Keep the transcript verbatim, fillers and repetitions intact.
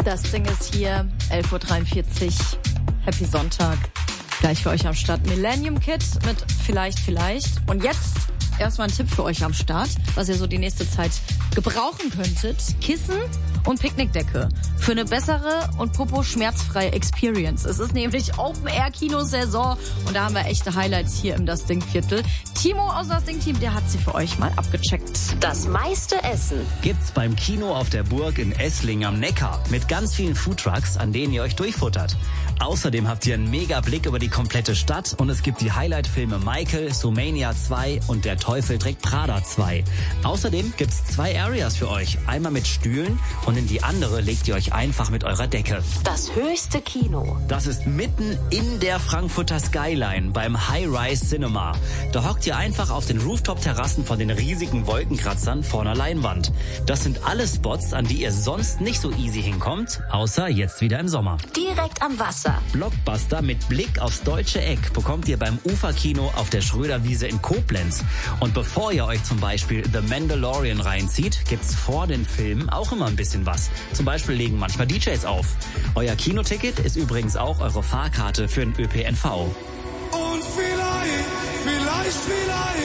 Das Ding ist hier, elf Uhr dreiundvierzig, Happy Sonntag. Gleich für euch am Start Millennium Kid mit Vielleicht, Vielleicht. Und jetzt erstmal ein Tipp für euch am Start, was ihr so die nächste Zeit gebrauchen könntet. Kissen und Picknickdecke für eine bessere und popo-schmerzfreie Experience. Es ist nämlich Open-Air-Kino-Saison und da haben wir echte Highlights hier im Das Ding-Viertel. Timo aus Das Ding-Team, der hat sie für euch mal abgecheckt. Das meiste Essen gibt's beim Kino auf der Burg in Esslingen am Neckar mit ganz vielen Foodtrucks, an denen ihr euch durchfuttert. Außerdem habt ihr einen mega Blick über die komplette Stadt und es gibt die Highlight-Filme Michael, Sumania zwei und Der Teufel trägt Prada zwei. Außerdem gibt's zwei Areas für euch. Einmal mit Stühlen und in die andere legt ihr euch einfach mit eurer Decke. Das höchste Kino. Das ist mitten in der Frankfurter Skyline beim High-Rise Cinema. Da hockt ihr einfach auf den Rooftop-Terrassen von den riesigen Wolkenkratzern vor einer Leinwand. Das sind alle Spots, an die ihr sonst nicht so easy hinkommt, außer jetzt wieder im Sommer. Direkt am Wasser. Blockbuster mit Blick aufs deutsche Eck bekommt ihr beim Uferkino auf der Schröderwiese in Koblenz. Und bevor ihr euch zum Beispiel The Mandalorian reinzieht, gibt's vor den Filmen auch immer ein bisschen was. Zum Beispiel legen manchmal D Js auf. Euer Kinoticket ist übrigens auch eure Fahrkarte für den Ö P N V. Und vielleicht, vielleicht, vielleicht